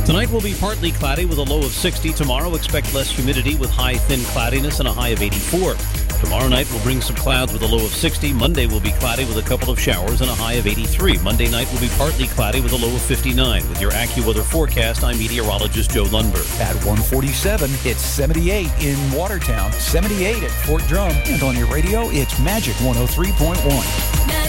Tonight will be partly cloudy with a low of 60. Tomorrow, expect less humidity with high, thin cloudiness and a high of 84. Tomorrow night will bring some clouds with a low of 60. Monday will be cloudy with a couple of showers and a high of 83. Monday night will be partly cloudy with a low of 59. With your AccuWeather forecast, I'm meteorologist Joe Lundberg. At 147, it's 78 in Watertown, 78 at Fort Drum, and on your radio, it's Magic 103.1.